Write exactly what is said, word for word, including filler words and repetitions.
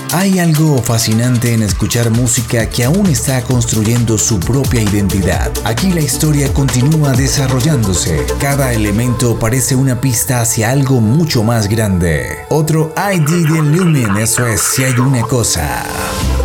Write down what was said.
Hay algo fascinante en escuchar música que aún está construyendo su propia identidad. Aquí la historia continúa desarrollándose. Cada elemento parece una pista hacia algo mucho más grande. Otro I D del Lumen, eso es, si hay una cosa.